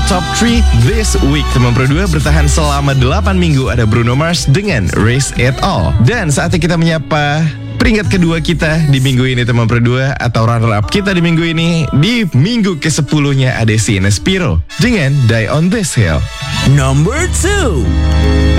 Top 3 This Week. Teman Pro 2 bertahan selama 8 minggu. Ada Bruno Mars dengan Raise It All. Dan saatnya kita menyapa peringkat kedua kita di minggu ini, teman Pro 2, atau runner up kita di minggu ini. Di minggu ke-10-nya ada Sienna Spiro dengan Die on This Hill. Number 2.